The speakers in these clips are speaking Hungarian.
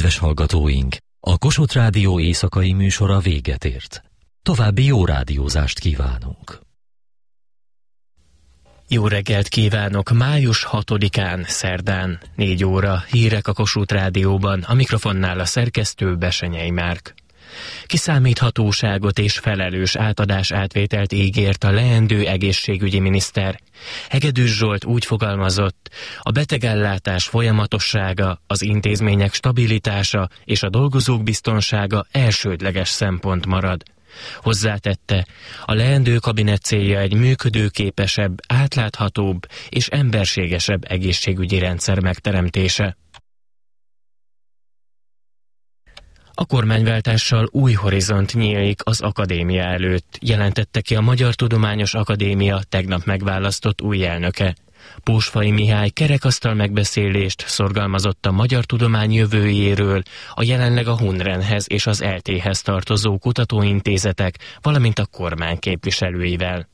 Kedves hallgatóink, a Kossuth Rádió éjszakai műsora véget ért. További jó rádiózást kívánunk. Jó reggelt kívánok! Május 6-án, szerdán, 4 óra, hírek a Kossuth Rádióban, a mikrofonnál a szerkesztő Besenyei Márk. Kiszámíthatóságot és felelős átadás-átvételt ígért a leendő egészségügyi miniszter. Hegedűs Zsolt úgy fogalmazott, a betegellátás folyamatossága, az intézmények stabilitása és a dolgozók biztonsága elsődleges szempont marad. Hozzátette, a leendő kabinet célja egy működőképesebb, átláthatóbb és emberségesebb egészségügyi rendszer megteremtése. A kormányváltással új horizont nyílik az akadémia előtt, jelentette ki a Magyar Tudományos Akadémia tegnap megválasztott új elnöke. Pósfai Mihály kerekasztal megbeszélést szorgalmazott a magyar tudomány jövőjéről, a jelenleg a Hunrenhez és az ELTE-hez tartozó kutatóintézetek, valamint a kormány képviselőivel.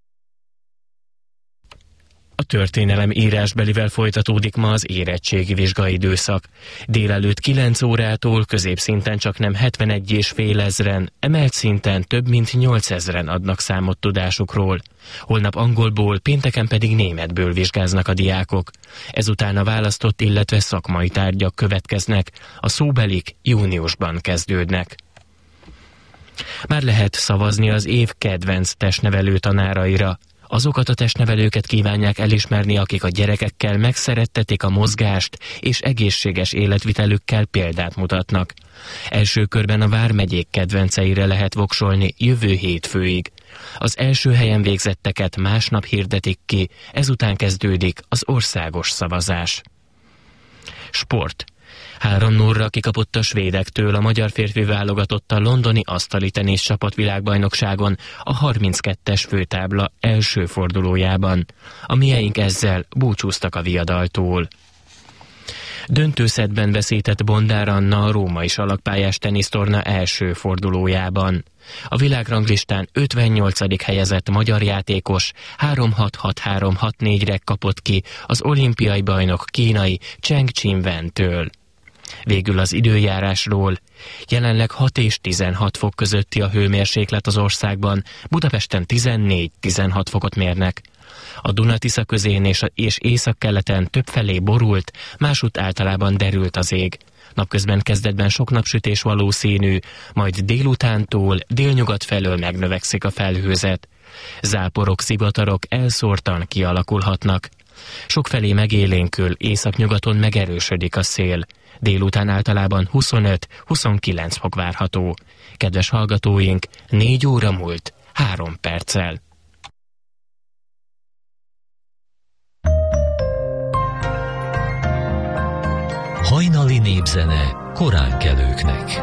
A történelem írásbelivel folytatódik ma az érettségi vizsgai időszak. Délelőtt 9 órától középszinten csaknem 71,5 ezren, emelt szinten több mint 8 ezren adnak számot tudásukról. Holnap angolból, pénteken pedig németből vizsgáznak a diákok. Ezután a választott, illetve szakmai tárgyak következnek, a szóbelik júniusban kezdődnek. Már lehet szavazni az év kedvenc testnevelő tanáraira. Azokat a testnevelőket kívánják elismerni, akik a gyerekekkel megszerettetik a mozgást és egészséges életvitelükkel példát mutatnak. Első körben a vármegyék kedvenceire lehet voksolni jövő hétfőig. Az első helyen végzetteket másnap hirdetik ki, ezután kezdődik az országos szavazás. Sport. 3-0-ra kikapott a svédektől a magyar férfi válogatott a londoni asztali tenisz csapatvilágbajnokságon a 32-es főtábla első fordulójában. A mieink ezzel búcsúztak a viadaltól. Döntőszettben veszített Bondár Anna a római salakpályás tenisztorna első fordulójában. A világranglistán 58. helyezett magyar játékos 3-6-6-3-6-4-re kapott ki az olimpiai bajnok kínai Cheng Qinwen-től. Végül az időjárásról. Jelenleg 6 és 16 fok közötti a hőmérséklet az országban, Budapesten 14-16 fokot mérnek. A Duna-Tisza közén és északkeleten többfelé borult, másutt általában derült az ég. Napközben kezdetben sok napsütés valószínű, majd délutántól délnyugat felől megnövekszik a felhőzet. Záporok, szivatarok elszórtan kialakulhatnak. Sokfelé megélénkül, északnyugaton megerősödik a szél. Délután általában 25-29 fok várható. Kedves hallgatóink, 4 óra múlt 3 perccel. Hajnali népzene koránkelőknek.